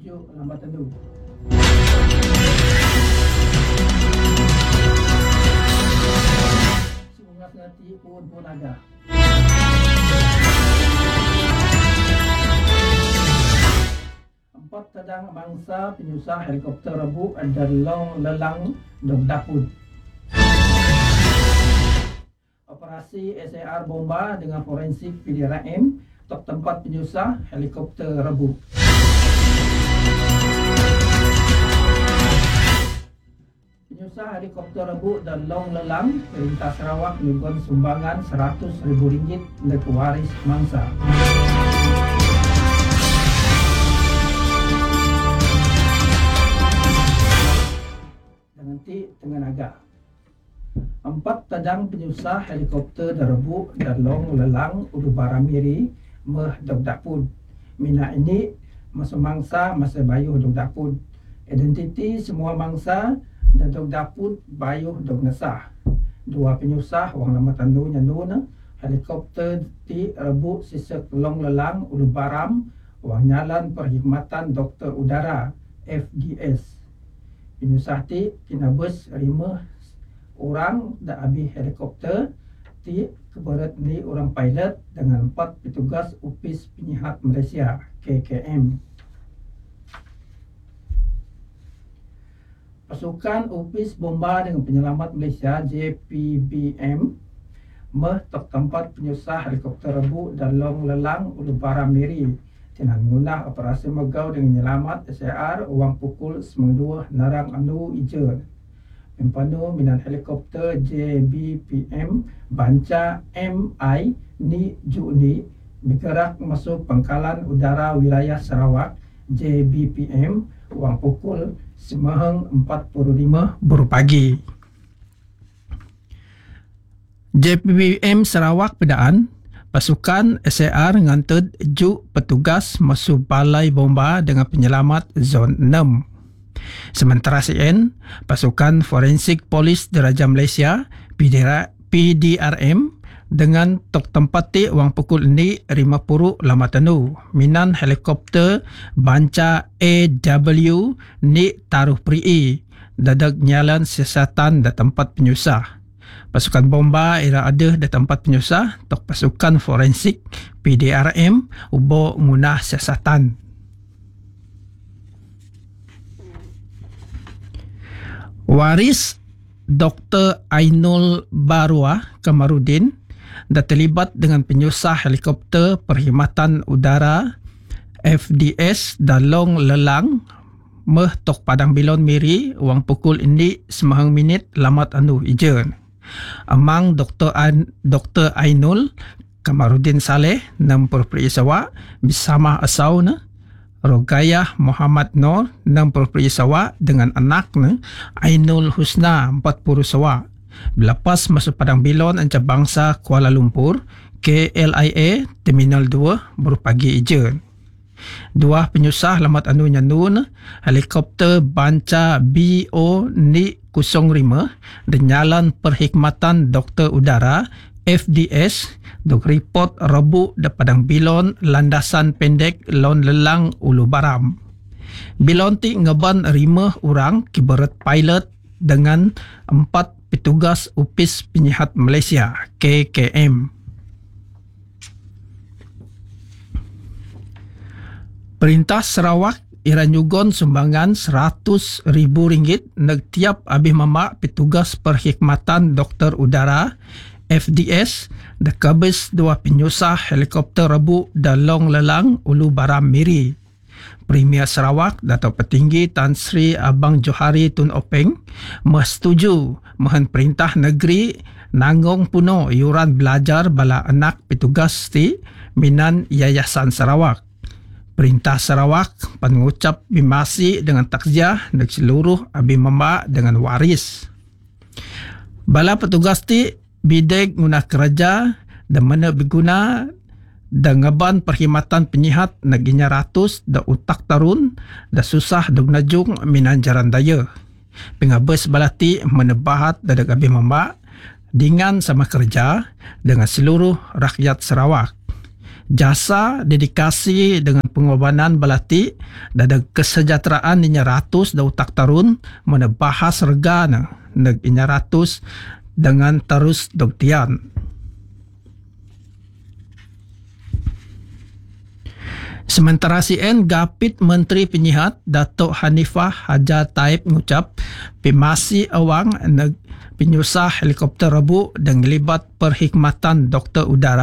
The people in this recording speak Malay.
Juk Lambat Tendu. Sungas nanti pun ada. Empat tadang bangsa penyusah helikopter rebuk dan lelang dog dapur. Operasi SAR bomba dengan forensik PDRM tok tempat penyusah helikopter rebuk. Penyusah helikopter rebuk dan long lelang Perintah Sarawak menyugun sumbangan RM100,000 untuk waris mangsa. Nanti tengah naga. Empat tadang penyusah helikopter rebuk dan long lelang Ulu Baramiri meh dog dapur. Mina ini masa mangsa masa bayuh dog dapur. Identiti semua mangsa dan dog dapur bayuh dog nesah. Dua penyusah wang lama tandu nyanduna helikopter ti rebuk sisek long lelang Ulu Baram wang nyalan perkhidmatan doktor udara FDS. Penyusah ti kena bus 5 orang dah habis helikopter ti keberat ni orang pilot dengan 4 petugas Upis Penyihat Malaysia KKM. Pasukan Upis Bomba dengan Penyelamat Malaysia JPBM meh tok tempat penyusah helikopter rebuk dan long lelang Ulu Baramiri dengan guna operasi megau dengan menyelamat SAR uang pukul 92 narang anu ijen. Pempanu minan helikopter JBPM Banca MI ni Juni bergerak masuk Pangkalan Udara Wilayah Sarawak JBPM uang pukul 9.45 baru pagi. JBPM Sarawak Pedaan pasukan SAR ngantud juk petugas masuk balai bomba dengan penyelamat zon 6. Sementara CN, pasukan forensik polis Diraja Malaysia PDRM dengan tok tempat ti wang pukul ni 50 lama tanu. Minan helikopter Banca AW ni taruh peri dadak nyalan siasatan da tempat penyusah. Pasukan bomba era ada di tempat penyusah tok pasukan forensik PDRM ubo ngunah siasatan. Waris Dr. Ainul Barua Kamarudin dah terlibat dengan penyusah helikopter perkhidmatan udara FDS dan long lelang meh tok Padang Bilon Miri wang pukul ini 9 minit lamat anu ijen. Amang Dr. Ainul Kamarudin Saleh 60 Sarawak bersama asawna Rogayah Muhammad Nur 60 Sarawak dengan anaknya Ainul Husna 40 Sarawak berlepas masuk Padang Bilon Antarabangsa Kuala Lumpur KLIA Terminal 2 baru pagi ijen. Dua penyusah lamat anu nyandun helikopter Banca BO ni 05 dan nyalan perkhidmatan doktor udara FDS dok report rebuk di Padang Bilon landasan pendek lon lelang Ulu Baram. Bilon ti ngeban 5 orang kibarat pilot dengan 4 petugas Upis Penyihat Malaysia KKM. Perintah Sarawak ira nyugon sumbangan RM100,000 neg tiap abih mamak petugas perkhidmatan doktor udara FDS dekabis dua penyusah helikopter rebuk dan long lelang Ulu Baram Miri. Premier Sarawak Dato' Petinggi Tan Sri Abang Johari Tun Openg mesetuju mohon perintah negeri nanggung puno iuran belajar bala anak petugas ti minan Yayasan Sarawak. Perintah Sarawak pengucap bimasi dengan takziah dari seluruh abih mama dengan waris. Bala petugas ti bidek guna kerja dan mana berguna dan ngaban perkhidmatan penyihat naginya ratus da utak tarun da susah da najung minan jaran daya. Pengabes balati menebahat da abih mama dengan sama kerja dengan seluruh rakyat Sarawak. Jasa, dedikasi dengan pengorbanan belati dan kesejahteraan inya ratus da utak tarun mana bahas rega nag inya ratus dengan terus doktian. Sementara CN Gapit Menteri Penyihat Datuk Hanifah Haja Taib ngucap pimasi awang nag penyusah helikopter Rebu dan libat perkhidmatan doktor udara